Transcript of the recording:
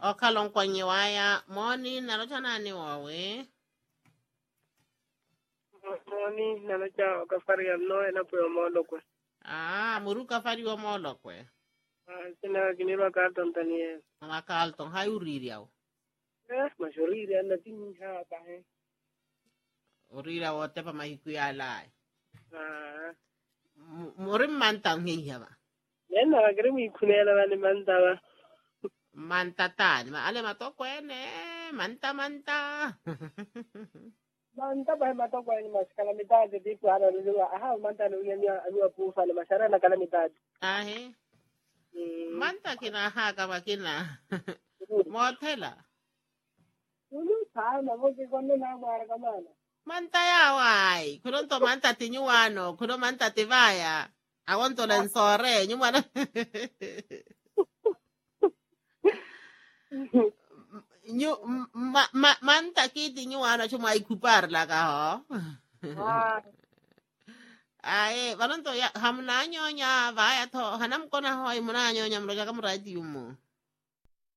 Okalong kwenye waya. Moni, nalota nani wawe? Moni, nalocha okafari no na po molo ko. Muruka fari wa molo kwe. Sina kinirwa karton tani. Makaltong, hay uriri yaw. Mashuriri na tin ha ba he. Urira wote pa mahikuyalay. Murim mantang hiya ba? Yan na agremi kunela ni mantawa. Mantatan, maale matokwene, manta. Manta ba mato ko ni mas kalamidad di ko ano luwa. Manta no yan ya ano po sa masara na kalamidad. Ahe. Manta kinahaga ba kina? Motela. Sana mo ke kono na mara kamana. Manta yawai. Kuno to manta tinyuano, kuno manta tivaya. Awon to lensore, nyumana. Manta kiti nyuano chuma ikupar la ka ho. Ay, wanon to ya hamna nyonya vaya to hanam ko na hoy muna nyonya mroja kamurati yumo.